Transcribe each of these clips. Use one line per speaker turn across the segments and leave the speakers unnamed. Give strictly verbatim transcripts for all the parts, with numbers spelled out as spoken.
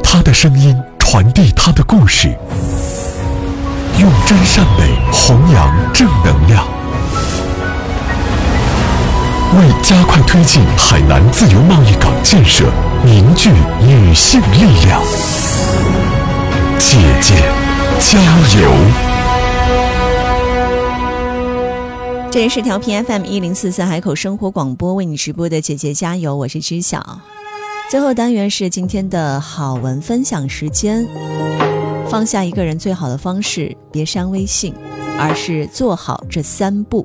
他的声音，传递他的故事，用真善美弘扬正能量，为加快推进海南自由贸易港建设凝聚女性力量。姐姐加油！
这里是调频 F M 一零四四海口生活广播为你直播的姐姐加油，我是知晓。最后单元是今天的好文分享时间。放下一个人最好的方式，别删微信，而是做好这三步。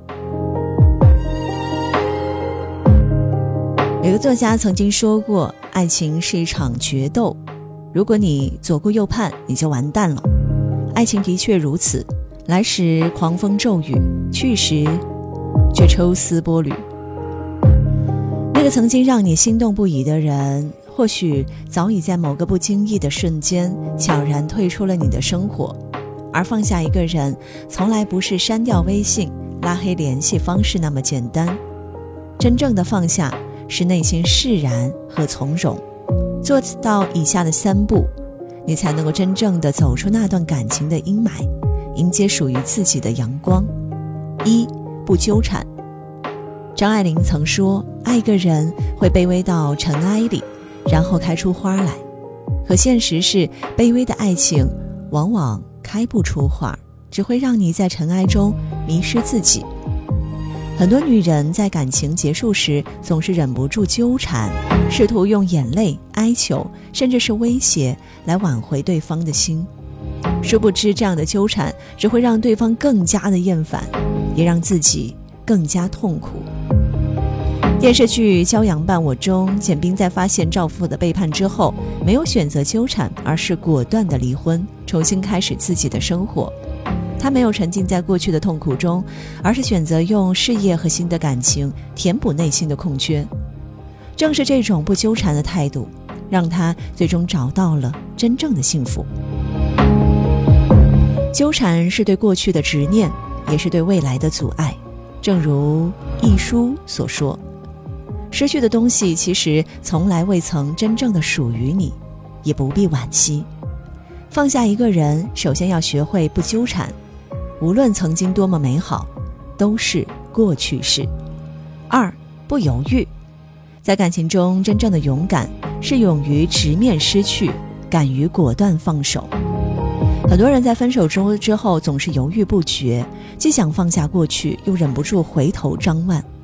有个作家曾经说过，爱情是一场决斗，如果你左顾右盼，你就完蛋了。爱情的确如此，来时狂风骤雨，去时却抽丝剥缕。那个曾经让你心动不已的人，或许早已在某个不经意的瞬间悄然退出了你的生活。而放下一个人，从来不是删掉微信、拉黑联系方式那么简单。真正的放下，是内心释然和从容。做到以下的三步，你才能够真正的走出那段感情的阴霾，迎接属于自己的阳光。一、不纠缠。张爱玲曾说，爱一个人会卑微到尘埃里，然后开出花来。可现实是，卑微的爱情往往开不出花，只会让你在尘埃中迷失自己。很多女人在感情结束时总是忍不住纠缠，试图用眼泪、哀求，甚至是威胁来挽回对方的心。殊不知，这样的纠缠只会让对方更加的厌烦，也让自己更加痛苦。电视剧《骄阳伴我》中，简冰在发现丈夫的背叛之后，没有选择纠缠，而是果断的离婚，重新开始自己的生活。她没有沉浸在过去的痛苦中，而是选择用事业和新的感情填补内心的空缺。正是这种不纠缠的态度，让她最终找到了真正的幸福。纠缠是对过去的执念，也是对未来的阻碍。正如一书所说，失去的东西其实从来未曾真正的属于你，也不必惋惜。放下一个人，首先要学会不纠缠，无论曾经多么美好，都是过去式。二、不犹豫。在感情中，真正的勇敢是勇于直面失去，敢于果断放手。很多人在分手中之后总是犹豫不决，既想放下过去，又忍不住回头张望。